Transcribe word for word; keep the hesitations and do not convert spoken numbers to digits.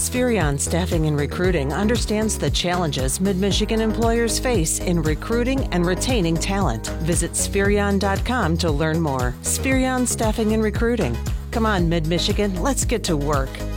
Spherion Staffing and Recruiting understands the challenges Mid-Michigan employers face in recruiting and retaining talent. Visit Spherion dot com to learn more. Spherion Staffing and Recruiting. Come on, Mid-Michigan, let's get to work.